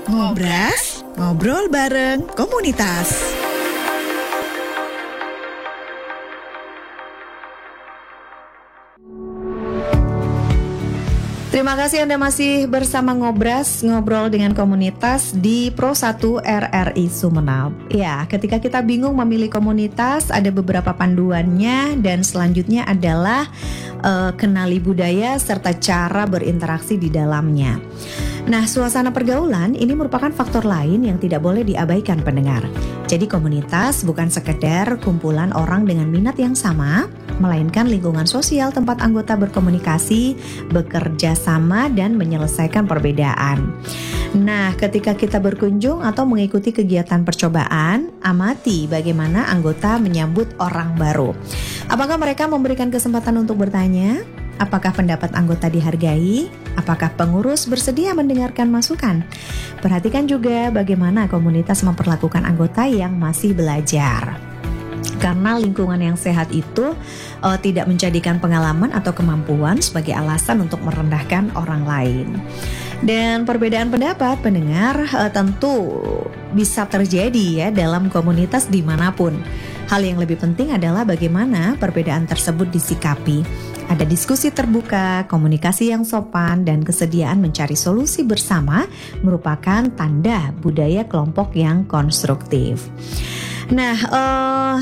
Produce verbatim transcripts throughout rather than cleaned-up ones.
Ngobras, ngobrol bareng komunitas. Terima kasih Anda masih bersama Ngobras, ngobrol dengan komunitas di Pro satu R R I Sumeneb. Ya, ketika kita bingung memilih komunitas, ada beberapa panduannya dan selanjutnya adalah uh, kenali budaya serta cara berinteraksi di dalamnya. Nah, suasana pergaulan ini merupakan faktor lain yang tidak boleh diabaikan pendengar. Jadi komunitas bukan sekedar kumpulan orang dengan minat yang sama, melainkan lingkungan sosial tempat anggota berkomunikasi, bekerja sama, dan menyelesaikan perbedaan. Nah, ketika kita berkunjung atau mengikuti kegiatan percobaan, amati bagaimana anggota menyambut orang baru. Apakah mereka memberikan kesempatan untuk bertanya? Apakah pendapat anggota dihargai? Apakah pengurus bersedia mendengarkan masukan? Perhatikan juga bagaimana komunitas memperlakukan anggota yang masih belajar. Karena lingkungan yang sehat itu uh, tidak menjadikan pengalaman atau kemampuan sebagai alasan untuk merendahkan orang lain. Dan perbedaan pendapat pendengar uh, tentu bisa terjadi ya dalam komunitas dimanapun. Hal yang lebih penting adalah bagaimana perbedaan tersebut disikapi. Ada diskusi terbuka, komunikasi yang sopan, dan kesediaan mencari solusi bersama merupakan tanda budaya kelompok yang konstruktif. Nah, uh,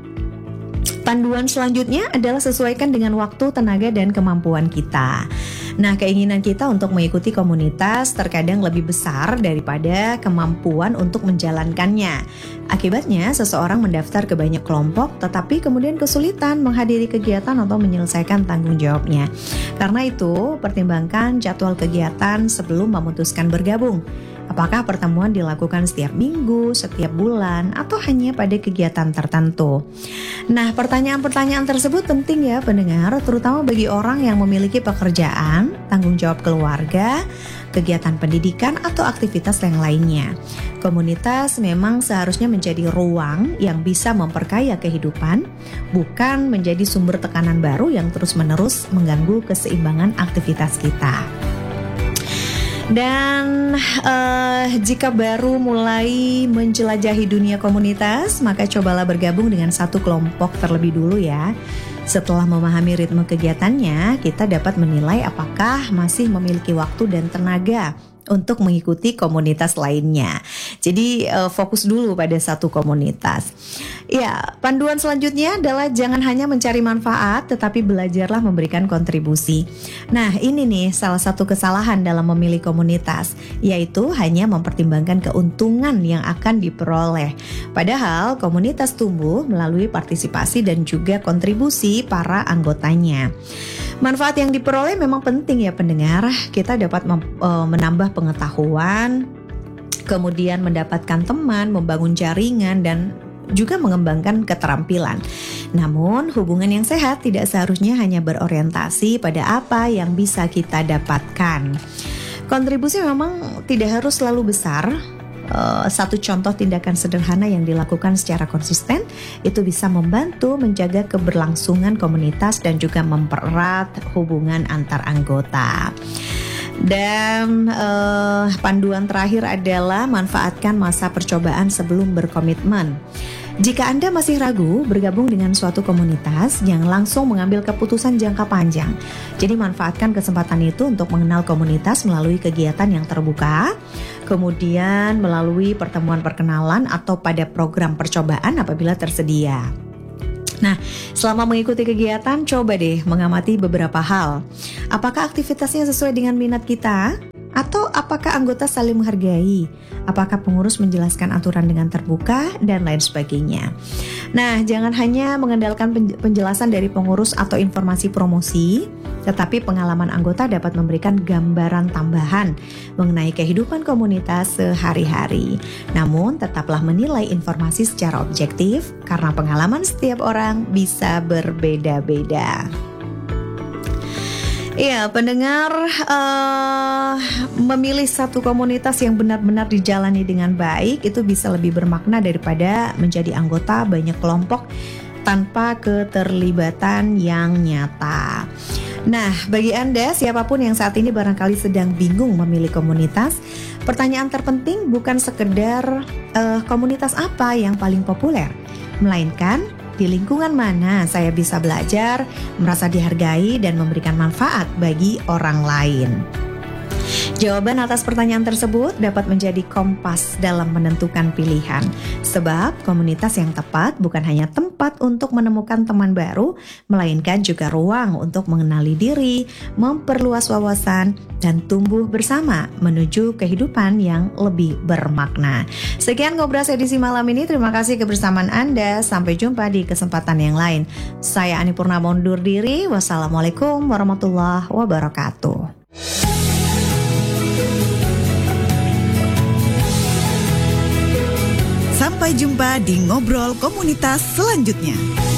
panduan selanjutnya adalah sesuaikan dengan waktu, tenaga, dan kemampuan kita. Nah, keinginan kita untuk mengikuti komunitas terkadang lebih besar daripada kemampuan untuk menjalankannya. Akibatnya, seseorang mendaftar ke banyak kelompok, tetapi kemudian kesulitan menghadiri kegiatan atau menyelesaikan tanggung jawabnya. Karena itu, pertimbangkan jadwal kegiatan sebelum memutuskan bergabung. Apakah pertemuan dilakukan setiap minggu, setiap bulan, atau hanya pada kegiatan tertentu? Nah, pertanyaan-pertanyaan tersebut penting ya pendengar, terutama bagi orang yang memiliki pekerjaan, tanggung jawab keluarga, kegiatan pendidikan, atau aktivitas yang lainnya. Komunitas memang seharusnya menjadi ruang yang bisa memperkaya kehidupan, bukan menjadi sumber tekanan baru yang terus-menerus mengganggu keseimbangan aktivitas kita. Dan uh, jika baru mulai menjelajahi dunia komunitas, maka cobalah bergabung dengan satu kelompok terlebih dulu ya. Setelah memahami ritme kegiatannya, kita dapat menilai apakah masih memiliki waktu dan tenaga untuk mengikuti komunitas lainnya. Jadi uh, fokus dulu pada satu komunitas. Ya, panduan selanjutnya adalah jangan hanya mencari manfaat, tetapi belajarlah memberikan kontribusi. Nah, ini nih salah satu kesalahan dalam memilih komunitas, yaitu hanya mempertimbangkan keuntungan yang akan diperoleh. Padahal komunitas tumbuh melalui partisipasi dan juga kontribusi para anggotanya. Manfaat yang diperoleh memang penting ya pendengar. Kita dapat mem- uh, menambah pengetahuan, kemudian mendapatkan teman, membangun jaringan, dan juga mengembangkan keterampilan. Namun, hubungan yang sehat tidak seharusnya hanya berorientasi pada apa yang bisa kita dapatkan. Kontribusi memang tidak harus selalu besar. Uh, satu contoh tindakan sederhana yang dilakukan secara konsisten itu bisa membantu menjaga keberlangsungan komunitas dan juga mempererat hubungan antar anggota. Dan uh, panduan terakhir adalah manfaatkan masa percobaan sebelum berkomitmen. Jika Anda masih ragu bergabung dengan suatu komunitas, jangan langsung mengambil keputusan jangka panjang. Jadi manfaatkan kesempatan itu untuk mengenal komunitas melalui kegiatan yang terbuka, kemudian melalui pertemuan perkenalan atau pada program percobaan apabila tersedia. Nah, selama mengikuti kegiatan, coba deh mengamati beberapa hal. Apakah aktivitasnya sesuai dengan minat kita? Atau apakah anggota saling menghargai? Apakah pengurus menjelaskan aturan dengan terbuka? Dan lain sebagainya. Nah, jangan hanya mengandalkan penjelasan dari pengurus atau informasi promosi, tetapi pengalaman anggota dapat memberikan gambaran tambahan mengenai kehidupan komunitas sehari-hari. Namun, tetaplah menilai informasi secara objektif, karena pengalaman setiap orang bisa berbeda-beda. Iya, pendengar, uh, memilih satu komunitas yang benar-benar dijalani dengan baik itu bisa lebih bermakna daripada menjadi anggota banyak kelompok tanpa keterlibatan yang nyata. Nah, bagi Anda siapapun yang saat ini barangkali sedang bingung memilih komunitas, pertanyaan terpenting bukan sekedar uh, komunitas apa yang paling populer, melainkan di lingkungan mana saya bisa belajar, merasa dihargai dan memberikan manfaat bagi orang lain. Jawaban atas pertanyaan tersebut dapat menjadi kompas dalam menentukan pilihan. Sebab komunitas yang tepat bukan hanya tempat untuk menemukan teman baru, melainkan juga ruang untuk mengenali diri, memperluas wawasan, dan tumbuh bersama menuju kehidupan yang lebih bermakna. Sekian Ngobras edisi malam ini, terima kasih kebersamaan Anda. Sampai jumpa di kesempatan yang lain. Saya Ani Purnama undur diri. Wassalamualaikum warahmatullahi wabarakatuh. Sampai jumpa di Ngobrol Komunitas selanjutnya.